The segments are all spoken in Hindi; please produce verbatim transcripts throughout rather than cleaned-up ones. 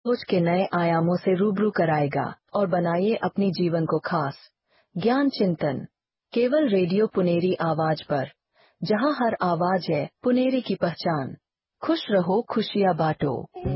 सोच के नए आयामों से रूबरू कराएगा और बनाइए अपनी जीवन को खास। ज्ञान चिंतन केवल रेडियो पुनेरी आवाज पर, जहां हर आवाज है पुनेरी की पहचान। खुश रहो, खुशियां बांटो।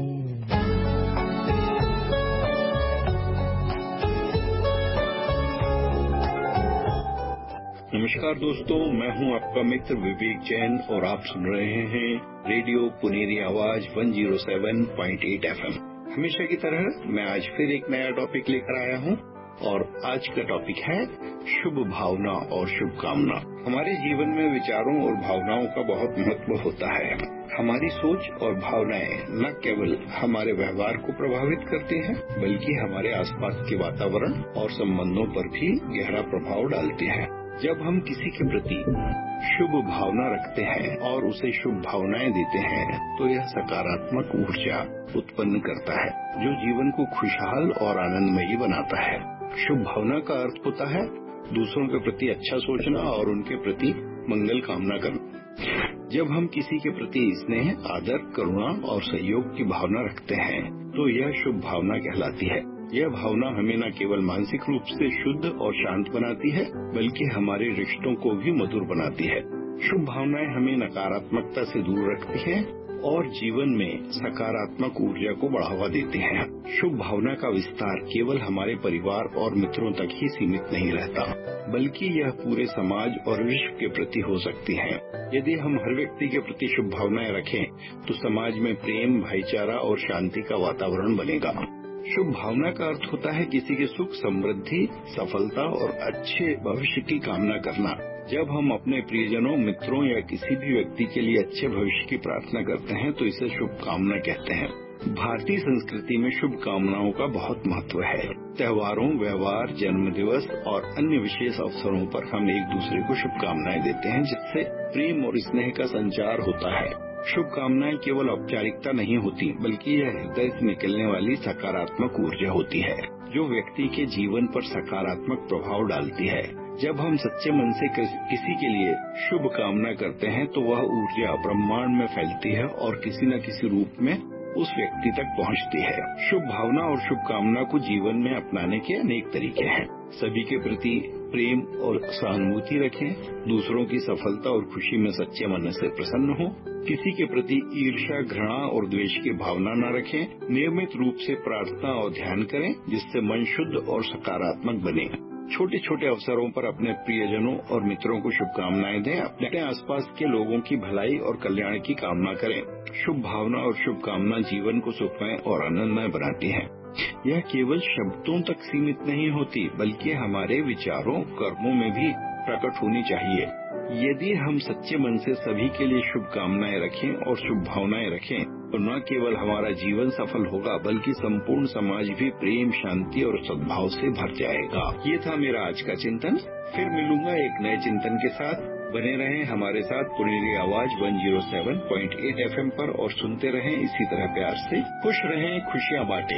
नमस्कार दोस्तों, मैं हूं आपका मित्र विवेक जैन और आप सुन रहे हैं रेडियो पुनेरी आवाज एक सौ सात पॉइंट आठ एफएम। हमेशा की तरह मैं आज फिर एक नया टॉपिक लेकर आया हूं और आज का टॉपिक है शुभ भावना और शुभकामना। हमारे जीवन में विचारों और भावनाओं का बहुत महत्व होता है। हमारी सोच और भावनाएं न केवल हमारे व्यवहार को प्रभावित करती हैं, बल्कि हमारे आसपास के वातावरण और संबंधों पर भी गहरा प्रभाव डालती हैं। जब हम किसी के प्रति शुभ भावना रखते हैं और उसे शुभ भावनाएं देते हैं, तो यह सकारात्मक ऊर्जा उत्पन्न करता है, जो जीवन को खुशहाल और आनंदमयी बनाता है। शुभ भावना का अर्थ होता है दूसरों के प्रति अच्छा सोचना और उनके प्रति मंगल कामना करना। जब हम किसी के प्रति स्नेह, आदर, करुणा और सहयोग की भावना रखते हैं, तो यह शुभ भावना कहलाती है। यह भावना हमें न केवल मानसिक रूप से शुद्ध और शांत बनाती है, बल्कि हमारे रिश्तों को भी मधुर बनाती है। शुभ भावनाएं हमें नकारात्मकता से दूर रखती हैं और जीवन में सकारात्मक ऊर्जा को बढ़ावा देती हैं। शुभ भावना का विस्तार केवल हमारे परिवार और मित्रों तक ही सीमित नहीं रहता, बल्कि यह पूरे समाज और विश्व के प्रति हो सकती है। यदि हम हर व्यक्ति के प्रति शुभ भावनाएं रखें, तो समाज में प्रेम, भाईचारा और शांति का वातावरण बनेगा। शुभ भावना का अर्थ होता है किसी के सुख, समृद्धि, सफलता और अच्छे भविष्य की कामना करना। जब हम अपने प्रियजनों, मित्रों या किसी भी व्यक्ति के लिए अच्छे भविष्य की प्रार्थना करते हैं, तो इसे शुभ कामना कहते हैं। भारतीय संस्कृति में शुभ कामनाओं का बहुत महत्व है। त्योहारों, व्यवहार, जन्मदिवस और अन्य विशेष अवसरों पर हम एक दूसरे को शुभकामनाएं देते हैं, जिससे प्रेम और स्नेह का संचार होता है। शुभकामनाएं केवल औपचारिकता नहीं होती, बल्कि यह हृदय से निकलने वाली सकारात्मक ऊर्जा होती है, जो व्यक्ति के जीवन पर सकारात्मक प्रभाव डालती है। जब हम सच्चे मन से किसी के लिए शुभ कामना करते हैं, तो वह ऊर्जा ब्रह्मांड में फैलती है और किसी न किसी रूप में उस व्यक्ति तक पहुंचती है। शुभ भावना और शुभकामना को जीवन में अपनाने के अनेक तरीके हैं। सभी के प्रति प्रेम और सहानुभूति रखें, दूसरों की सफलता और खुशी में सच्चे मन से प्रसन्न हो, किसी के प्रति ईर्ष्या, घृणा और द्वेष की भावना न रखें, नियमित रूप से प्रार्थना और ध्यान करें, जिससे मन शुद्ध और सकारात्मक बने। छोटे छोटे अवसरों पर अपने प्रियजनों और मित्रों को शुभकामनाएं दें, अपने आसपास के लोगों की भलाई और कल्याण की कामना करें। शुभ भावना और शुभकामना जीवन को सुखमय और आनंदमय बनाती है। यह केवल शब्दों तक सीमित नहीं होती, बल्कि हमारे विचारों, कर्मों में भी प्रकट होनी चाहिए। यदि हम सच्चे मन से सभी के लिए शुभकामनाएं रखें और शुभ भावनाएं रखें, तो न केवल हमारा जीवन सफल होगा, बल्कि संपूर्ण समाज भी प्रेम, शांति और सद्भाव से भर जाएगा। ये था मेरा आज का चिंतन। फिर मिलूंगा एक नए चिंतन के साथ। बने रहें हमारे साथ पुनेरी आवाज एक सौ सात पॉइंट आठ एफएम पर और सुनते रहें इसी तरह प्यार से। खुश रहें, खुशियां बांटें।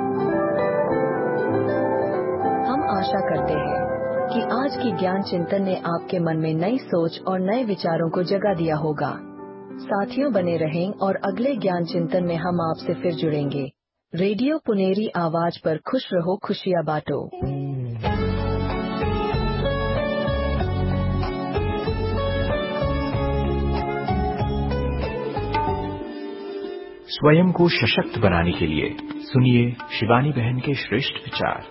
हम आशा करते हैं कि आज की ज्ञान चिंतन ने आपके मन में नई सोच और नए विचारों को जगा दिया होगा। साथियों, बने रहें और अगले ज्ञान चिंतन में हम आपसे फिर जुड़ेंगे। रेडियो पुनेरी आवाज पर खुश रहो, खुशियां बांटो। स्वयं को सशक्त बनाने के लिए सुनिए शिवानी बहन के श्रेष्ठ विचार।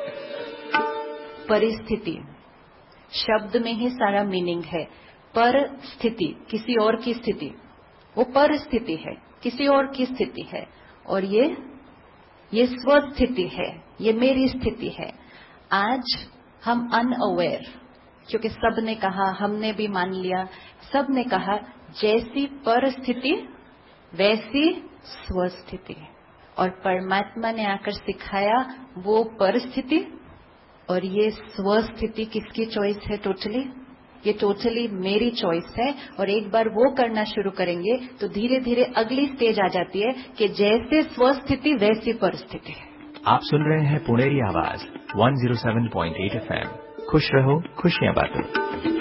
परिस्थिति शब्द में ही सारा मीनिंग है। पर स्थिति, किसी और की स्थिति, वो परिस्थिति है, किसी और की स्थिति है, और ये ये स्वस्थिति है, ये मेरी स्थिति है। आज हम अनअवेयर, क्योंकि सबने कहा, हमने भी मान लिया, सबने कहा जैसी परिस्थिति वैसी स्वस्थिति, और परमात्मा ने आकर सिखाया वो परिस्थिति और ये स्वस्थिति किसकी चॉइस है? टोटली ये टोटली मेरी चॉइस है। और एक बार वो करना शुरू करेंगे तो धीरे धीरे अगली स्टेज आ जाती है कि जैसे स्वस्थिति वैसी परिस्थिति। आप सुन रहे हैं पुनेरी आवाज एक सौ सात पॉइंट आठ एफएम। खुश रहो, खुशियां बांटो।